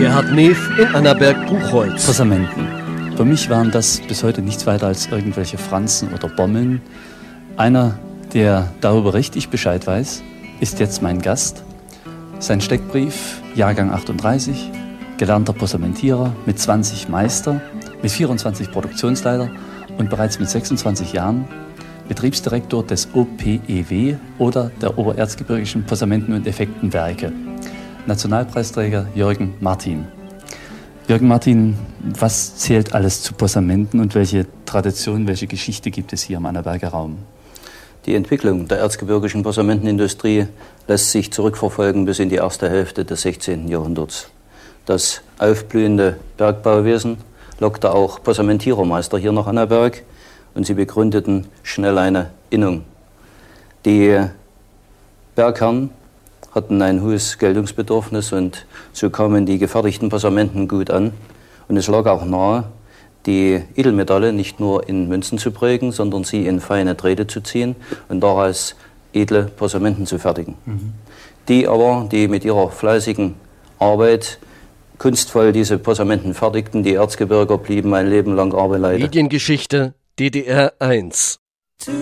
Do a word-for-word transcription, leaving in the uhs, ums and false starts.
Gerhard Neef in Annaberg-Buchholz. Posamenten. Für mich waren das bis heute nichts weiter als irgendwelche Franzen oder Bommeln. Einer, der darüber richtig Bescheid weiß, ist jetzt mein Gast. Sein Steckbrief, Jahrgang achtunddreißig, gelernter Posamentierer mit zwanzig Meister, mit vierundzwanzig Produktionsleiter und bereits mit sechsundzwanzig Jahren Betriebsdirektor des O P E W oder der Obererzgebirgischen Posamenten- und Effektenwerke. Nationalpreisträger Jürgen Martin. Jürgen Martin, was zählt alles zu Posamenten und welche Tradition, welche Geschichte gibt es hier im Annaberger Raum? Die Entwicklung der erzgebirgischen Posamentenindustrie lässt sich zurückverfolgen bis in die erste Hälfte des sechzehnten Jahrhunderts. Das aufblühende Bergbauwesen lockte auch Posamentierermeister hier nach Annaberg und sie begründeten schnell eine Innung. Die Bergherren hatten ein hohes Geltungsbedürfnis und so kamen die gefertigten Posamenten gut an. Und es lag auch nahe, die Edelmetalle nicht nur in Münzen zu prägen, sondern sie in feine Drähte zu ziehen und daraus edle Posamenten zu fertigen. Mhm. Die aber, die mit ihrer fleißigen Arbeit kunstvoll diese Posamenten fertigten, die Erzgebirger blieben ein Leben lang Arbeiterleute. Mediengeschichte D D R eins